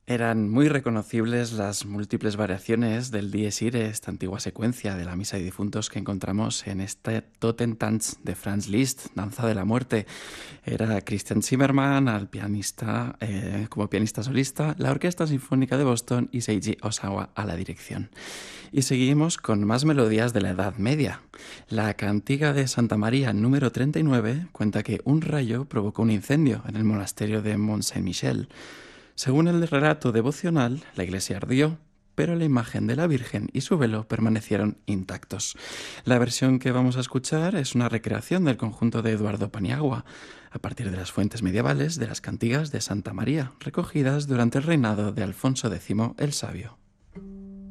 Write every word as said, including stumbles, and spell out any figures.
Eran muy reconocibles las múltiples variaciones del Dies Irae, esta antigua secuencia de la Misa de Difuntos que encontramos en este Totentanz de Franz Liszt, Danza de la Muerte. Era Christian Zimmermann al pianista, eh, como pianista solista, la Orquesta Sinfónica de Boston y Seiji Osawa a la dirección. Y seguimos con más melodías de la Edad Media. La Cantiga de Santa María número treinta y nueve cuenta que un rayo provocó un incendio en el monasterio de Mont Saint-Michel. Según el relato devocional, la iglesia ardió, pero la imagen de la Virgen y su velo permanecieron intactos. La versión que vamos a escuchar es una recreación del conjunto de Eduardo Paniagua, a partir de las fuentes medievales de las cantigas de Santa María, recogidas durante el reinado de Alfonso X el Sabio.